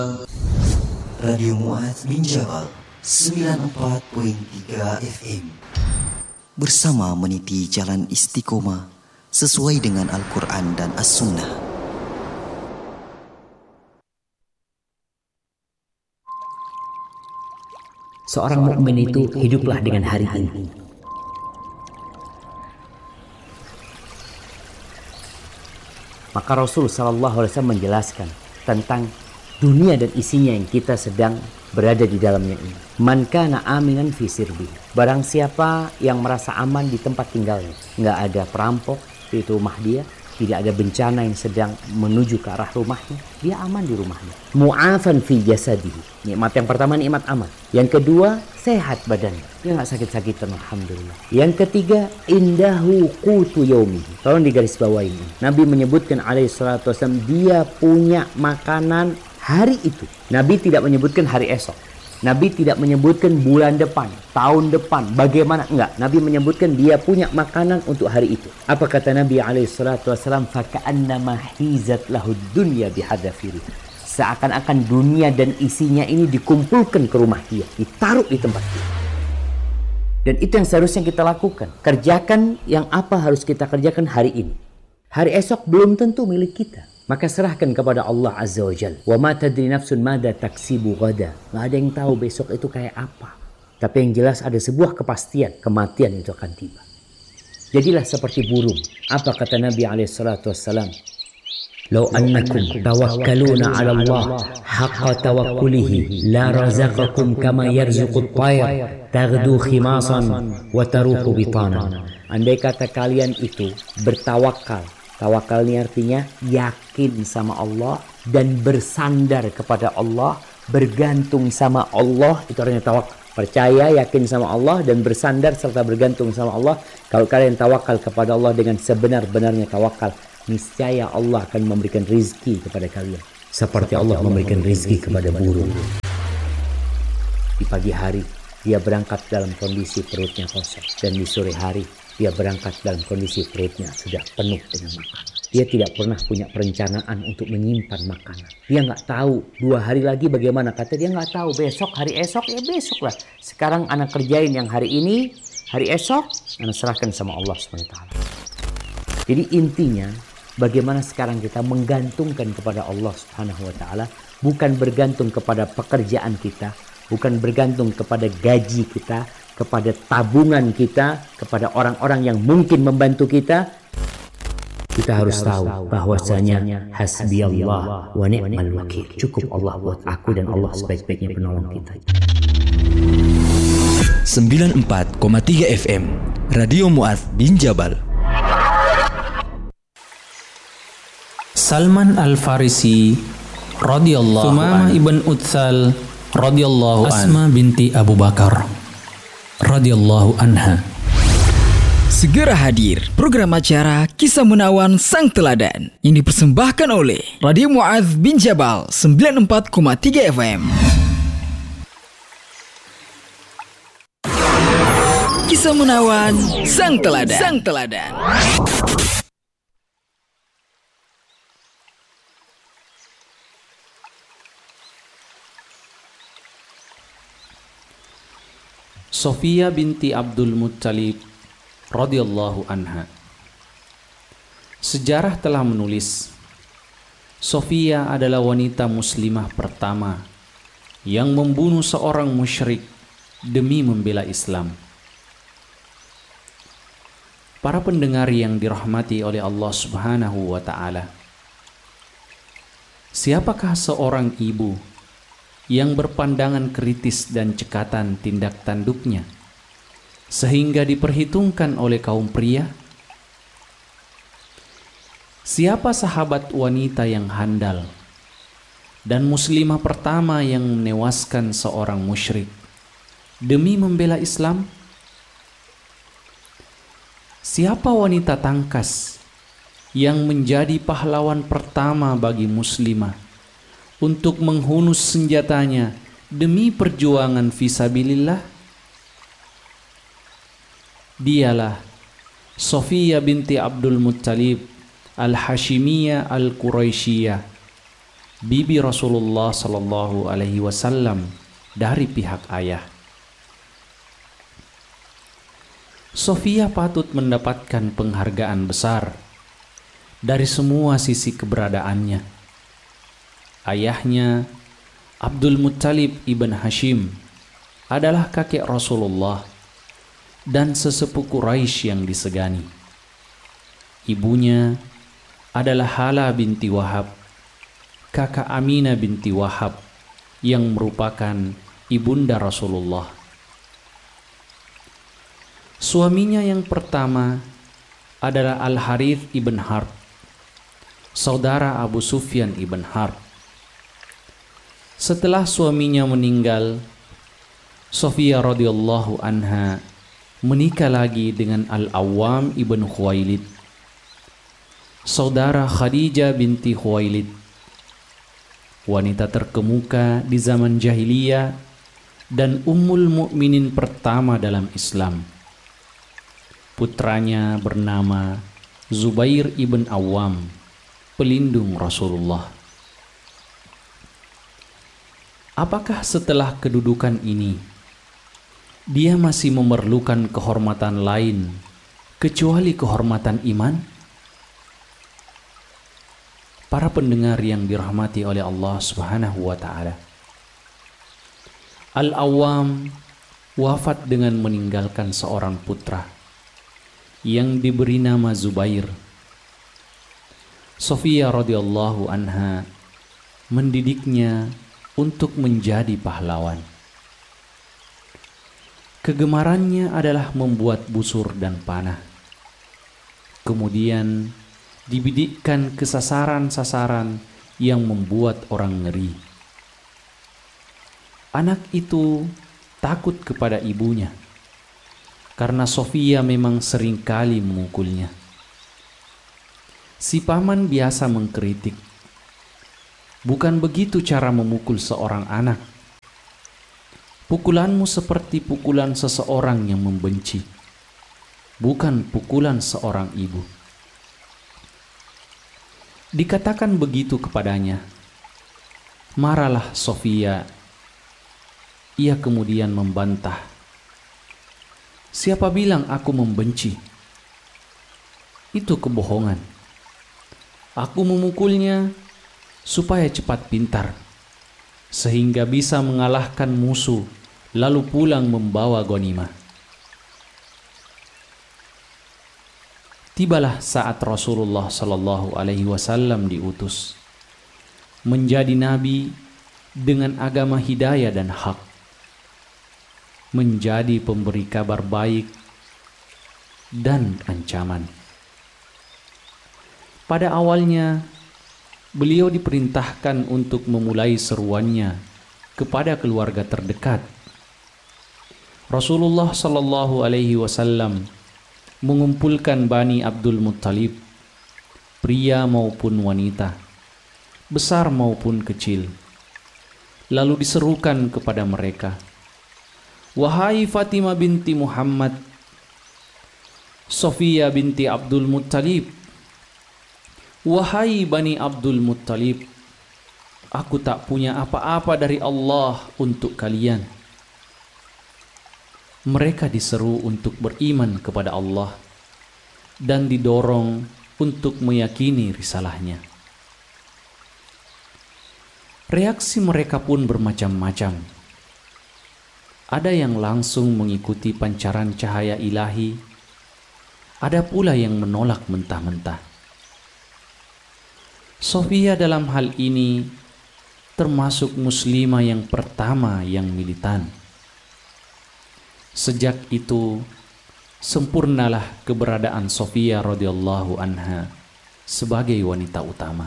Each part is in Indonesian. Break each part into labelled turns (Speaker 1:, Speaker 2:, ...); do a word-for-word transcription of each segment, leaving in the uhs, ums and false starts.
Speaker 1: Radio Mu'adz bin Jabal sembilan puluh empat koma tiga F M bersama meniti jalan istiqomah sesuai dengan Al-Quran dan As-Sunnah.
Speaker 2: Seorang mukmin itu hiduplah dengan hari ini. Maka Rasul Sallallahu Alaihi Wasallam menjelaskan tentang dunia dan isinya yang kita sedang berada di dalamnya ini. Man kana aminan fi sirbi. Barang siapa yang merasa aman di tempat tinggalnya, nggak ada perampok di rumah dia, tidak ada bencana yang sedang menuju ke arah rumahnya, dia aman di rumahnya. Mu'afan fi jasadihi. Nikmat yang pertama nikmat aman. Yang kedua sehat badannya, dia nggak sakit-sakitan, alhamdulillah. Yang ketiga indahu qutu yaumihi. Tolong digarisbawahi ini. Nabi menyebutkan alaihi salatu wasallam dia punya makanan hari itu. Nabi tidak menyebutkan hari esok. Nabi tidak menyebutkan bulan depan, tahun depan, bagaimana, enggak. Nabi menyebutkan dia punya makanan untuk hari itu. Apa kata Nabi alaihi salatu wasallam? Faka'annama hizat lahud dunya bihadzafiri. Seakan-akan dunia dan isinya ini dikumpulkan ke rumah dia, ditaruh di tempat dia. Dan itu yang seharusnya kita lakukan. Kerjakan yang apa harus kita kerjakan hari ini. Hari esok belum tentu milik kita. Maka serahkan kepada Allah Azza wa Jalla. Wa ma tadri nafsun mada taksibu gada. Nggak ada yang tahu besok itu kayak apa. Tapi yang jelas ada sebuah kepastian, kematian itu akan tiba. Jadilah seperti burung. Apa kata Nabi alaihi salatu wassalam? Lau annakum tawakkaluna ala Allah haqqa tawakkulihi la razaqakum kama yarzuqut tayr taghdu khimasan wa taruhu bitanan. Andai kata kalian itu bertawakal. Tawakal ini artinya yakin sama Allah dan bersandar kepada Allah, bergantung sama Allah, itu artinya tawakal. Percaya, yakin sama Allah dan bersandar serta bergantung sama Allah. Kalau kalian tawakal kepada Allah dengan sebenar-benarnya tawakal, niscaya Allah akan memberikan rizki kepada kalian. Seperti Allah memberikan rizki kepada burung. Di pagi hari dia berangkat dalam kondisi perutnya kosong, dan di sore hari dia berangkat dalam kondisi perutnya sudah penuh dengan makanan. Dia tidak pernah punya perencanaan untuk menyimpan makanan. Dia nggak tahu dua hari lagi bagaimana. Kata dia nggak tahu besok, hari esok ya besok lah. Sekarang anak kerjain yang hari ini, hari esok anak serahkan sama Allah subhanahu wa taala. Jadi intinya bagaimana sekarang kita menggantungkan kepada Allah subhanahu wa taala, bukan bergantung kepada pekerjaan kita, bukan bergantung kepada gaji kita, kepada tabungan kita, kepada orang-orang yang mungkin membantu kita. Kita harus tahu bahwasanya hasbiyallah wa ni'mal wakil. Cukup Allah buat aku dan Allah sebaik-baiknya penolong kita.
Speaker 3: sembilan puluh empat koma tiga F M Radio Mu'adz bin Jabal.
Speaker 4: Salman Al-Farisi radhiyallahu anhu, Sumamah ibn Utsal radhiyallahu anhu, Asma binti Abu Bakar radhiyallahu anha.
Speaker 5: Segera hadir program acara Kisah Menawan Sang Teladan yang dipersembahkan oleh Radio Mu'adz bin Jabal sembilan puluh empat koma tiga F M. Kisah Menawan Sang Teladan. Sang Teladan.
Speaker 4: Sofia binti Abdul Muttalib radhiyallahu anha. Sejarah telah menulis Sofia adalah wanita muslimah pertama yang membunuh seorang musyrik demi membela Islam. Para pendengar yang dirahmati oleh Allah Subhanahu wa taala, siapakah seorang ibu yang berpandangan kritis dan cekatan tindak tanduknya sehingga diperhitungkan oleh kaum pria? Siapa sahabat wanita yang handal dan muslimah pertama yang menewaskan seorang musyrik demi membela Islam? Siapa wanita tangkas yang menjadi pahlawan pertama bagi muslimah untuk menghunus senjatanya demi perjuangan fisabilillah? Dialah Sofia binti Abdul Muttalib Al-Hashimiyah Al-Quraisyiyah bibi Rasulullah sallallahu alaihi wasallam dari pihak ayah. Sofia patut mendapatkan penghargaan besar dari semua sisi keberadaannya. Ayahnya, Abdul Muttalib ibn Hashim, adalah kakek Rasulullah dan sesepuh Quraisy yang disegani. Ibunya adalah Hala binti Wahab, kakak Aminah binti Wahab yang merupakan ibunda Rasulullah. Suaminya yang pertama adalah Al-Harith ibn Harb, saudara Abu Sufyan ibn Harb. Setelah suaminya meninggal, Sofia radhiyallahu anha menikah lagi dengan Al-Awwam ibn Khuwailid, saudara Khadijah binti Khuwailid, wanita terkemuka di zaman jahiliyah dan ummul mukminin pertama dalam Islam. Putranya bernama Zubair ibn Awwam, pelindung Rasulullah. Apakah setelah kedudukan ini dia masih memerlukan kehormatan lain kecuali kehormatan iman? Para pendengar yang dirahmati oleh Allah Subhanahu wa taala, Al-Awwam wafat dengan meninggalkan seorang putra yang diberi nama Zubair. Sofia radhiyallahu anha mendidiknya untuk menjadi pahlawan. Kegemarannya adalah membuat busur dan panah. Kemudian dibidikkan ke sasaran-sasaran yang membuat orang ngeri. Anak itu takut kepada ibunya karena Sofia memang seringkali memukulnya. Si paman biasa mengkritik, "Bukan begitu cara memukul seorang anak. Pukulanmu seperti pukulan seseorang yang membenci, bukan pukulan seorang ibu." Dikatakan begitu kepadanya. Marahlah Sofia. Ia kemudian membantah, "Siapa bilang aku membenci? Itu kebohongan. Aku memukulnya supaya cepat pintar, sehingga bisa mengalahkan musuh lalu pulang membawa ghanimah." Tibalah saat Rasulullah sallallahu alaihi wasallam diutus menjadi nabi dengan agama hidayah dan hak, menjadi pemberi kabar baik dan ancaman. Pada awalnya, beliau diperintahkan untuk memulai seruannya kepada keluarga terdekat. Rasulullah sallallahu alaihi wasallam mengumpulkan Bani Abdul Muttalib, pria maupun wanita, besar maupun kecil, lalu diserukan kepada mereka, "Wahai Fatimah binti Muhammad, Sofia binti Abdul Muttalib, wahai Bani Abdul Muttalib, aku tak punya apa-apa dari Allah untuk kalian." Mereka diseru untuk beriman kepada Allah dan didorong untuk meyakini risalahnya. Reaksi mereka pun bermacam-macam. Ada yang langsung mengikuti pancaran cahaya ilahi, ada pula yang menolak mentah-mentah. Sofia dalam hal ini termasuk muslimah yang pertama yang militan. Sejak itu, sempurnalah keberadaan Sofia radhiyallahu anha sebagai wanita utama.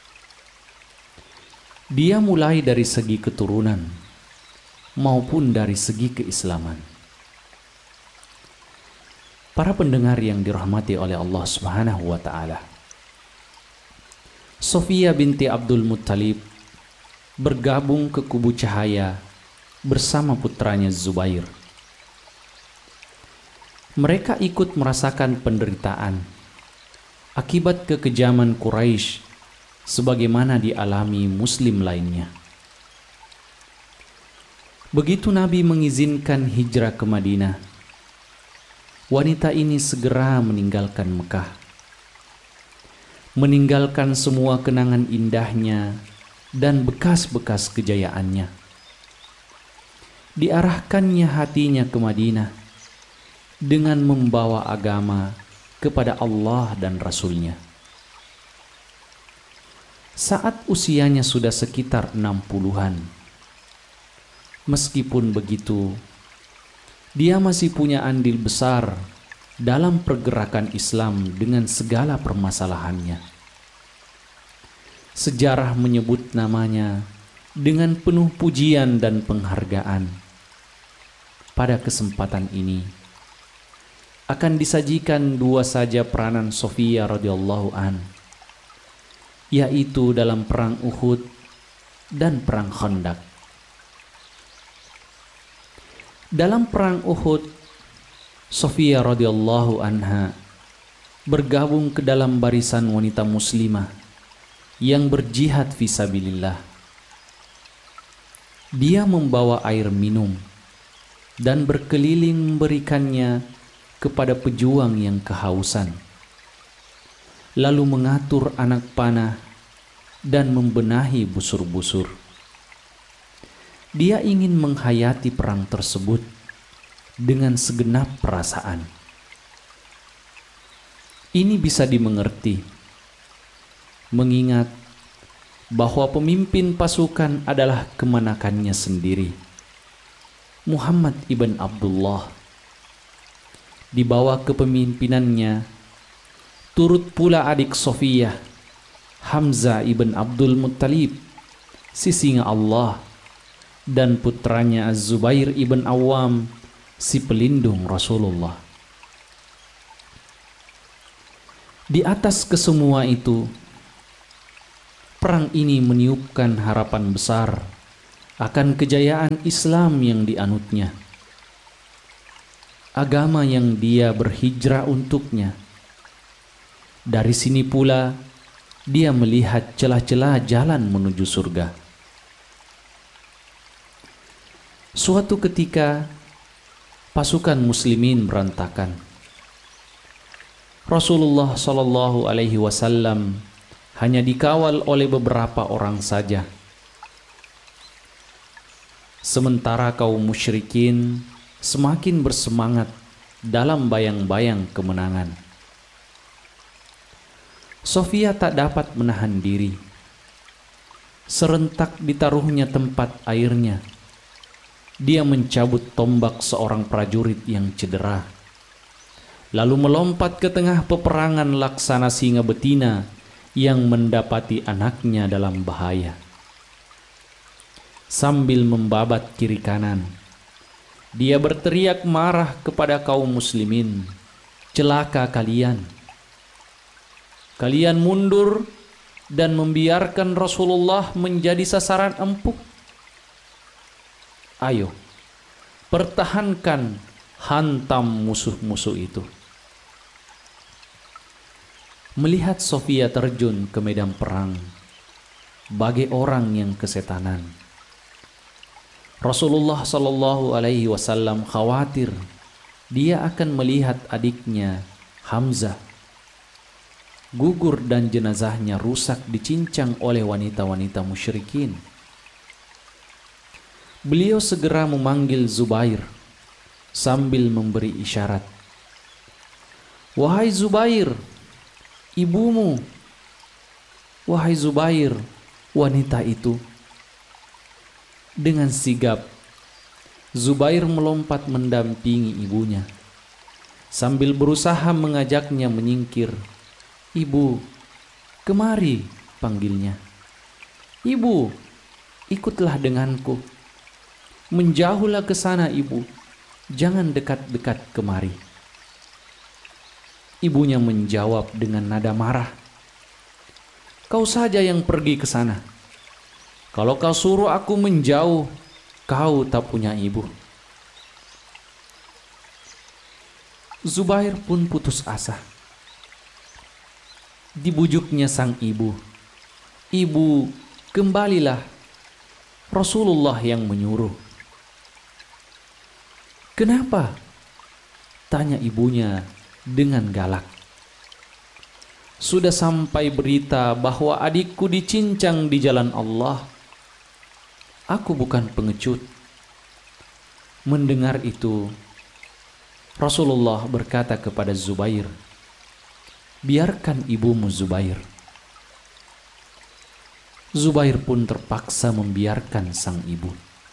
Speaker 4: Dia mulai dari segi keturunan maupun dari segi keislaman. Para pendengar yang dirahmati oleh Allah Subhanahu wa taala, Sofia binti Abdul Muttalib bergabung ke kubu cahaya bersama putranya Zubair. Mereka ikut merasakan penderitaan akibat kekejaman Quraisy sebagaimana dialami muslim lainnya. Begitu Nabi mengizinkan hijrah ke Madinah, wanita ini segera meninggalkan Mekah, meninggalkan semua kenangan indahnya dan bekas-bekas kejayaannya. Diarahkannya hatinya ke Madinah dengan membawa agama kepada Allah dan Rasul-Nya. Saat usianya sudah sekitar enam puluhan, meskipun begitu, dia masih punya andil besar dalam pergerakan Islam dengan segala permasalahannya. Sejarah menyebut namanya dengan penuh pujian dan penghargaan. Pada kesempatan ini akan disajikan dua saja peranan Sofia radhiyallahu an, yaitu dalam perang Uhud dan perang Khandaq. Dalam perang Uhud, Sofia radhiyallahu anha bergabung ke dalam barisan wanita muslimah yang berjihad fisabilillah. Dia membawa air minum dan berkeliling memberikannya kepada pejuang yang kehausan, lalu mengatur anak panah dan membenahi busur-busur. Dia ingin menghayati perang tersebut dengan segenap perasaan. Ini bisa dimengerti, mengingat bahwa pemimpin pasukan adalah kemanakannya sendiri, Muhammad ibn Abdullah. Di bawah kepemimpinannya turut pula adik Sofiyah, Hamzah ibn Abdul Muttalib, si singa Allah, dan putranya Az-Zubair ibn Awam, si pelindung Rasulullah. Di atas kesemua itu, perang ini meniupkan harapan besar akan kejayaan Islam yang dianutnya, agama yang dia berhijrah untuknya. Dari sini pula dia melihat celah-celah jalan menuju surga. Suatu ketika pasukan muslimin berantakan. Rasulullah Shallallahu Alaihi Wasallam hanya dikawal oleh beberapa orang saja, sementara kaum musyrikin semakin bersemangat dalam bayang-bayang kemenangan. Sofia tak dapat menahan diri. Serentak ditaruhnya tempat airnya, dia mencabut tombak seorang prajurit yang cedera, lalu melompat ke tengah peperangan laksana singa betina yang mendapati anaknya dalam bahaya. Sambil membabat kiri kanan, dia berteriak marah kepada kaum muslimin, "Celaka kalian! Kalian mundur dan membiarkan Rasulullah menjadi sasaran empuk. Ayo, pertahankan, hantam musuh-musuh itu." Melihat Sofia terjun ke medan perang bagai orang yang kesetanan, Rasulullah Shallallahu Alaihi Wasallam khawatir dia akan melihat adiknya Hamzah gugur dan jenazahnya rusak dicincang oleh wanita-wanita musyrikin. Beliau segera memanggil Zubair sambil memberi isyarat, "Wahai Zubair, ibumu." Wahai Zubair, wanita itu. Dengan sigap, Zubair melompat mendampingi ibunya sambil berusaha mengajaknya menyingkir. "Ibu, kemari," panggilnya. "Ibu, ikutlah denganku. Menjauhlah ke sana, ibu. Jangan dekat-dekat kemari." Ibunya menjawab dengan nada marah, "Kau saja yang pergi ke sana. Kalau kau suruh aku menjauh, kau tak punya ibu." Zubair pun putus asa. Dibujuknya sang ibu, "Ibu, kembalilah. Rasulullah yang menyuruh." "Kenapa?" tanya ibunya dengan galak. "Sudah sampai berita bahwa adikku dicincang di jalan Allah. Aku bukan pengecut." Mendengar itu, Rasulullah berkata kepada Zubair, "Biarkan ibumu, Zubair." Zubair pun terpaksa membiarkan sang ibu.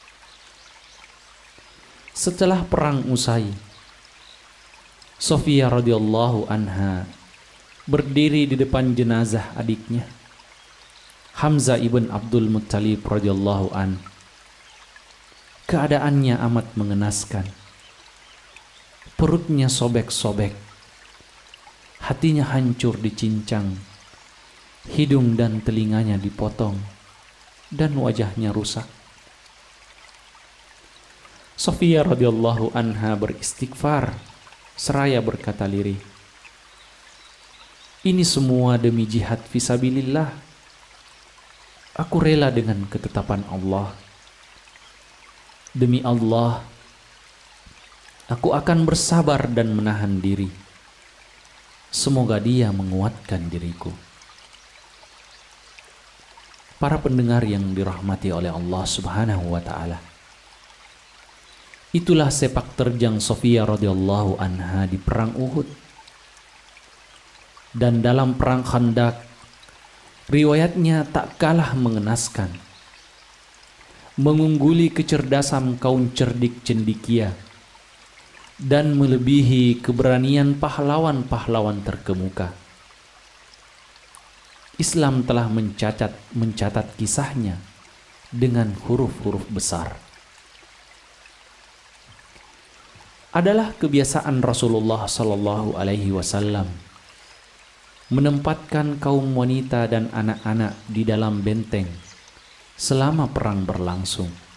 Speaker 4: Setelah perang usai, Sofia radhiyallahu anha berdiri di depan jenazah adiknya, Hamzah ibn Abdul Muttalib radhiyallahu an. Keadaannya amat mengenaskan. Perutnya sobek-sobek, hatinya hancur dicincang, hidung dan telinganya dipotong, dan wajahnya rusak. Sofia radhiyallahu anha beristighfar seraya berkata lirih, "Ini semua demi jihad fisabilillah. Aku rela dengan ketetapan Allah. Demi Allah, aku akan bersabar dan menahan diri. Semoga Dia menguatkan diriku." Para pendengar yang dirahmati oleh Allah Subhanahu wa taala, itulah sepak terjang Sofia radhiyallahu anha di perang Uhud. Dan dalam perang Khandaq, riwayatnya tak kalah mengenaskan, mengungguli kecerdasan kaum cerdik cendekia dan melebihi keberanian pahlawan-pahlawan terkemuka. Islam telah mencatat mencatat kisahnya dengan huruf-huruf besar. Adalah kebiasaan Rasulullah Sallallahu Alaihi Wasallam menempatkan kaum wanita dan anak-anak di dalam benteng selama perang berlangsung.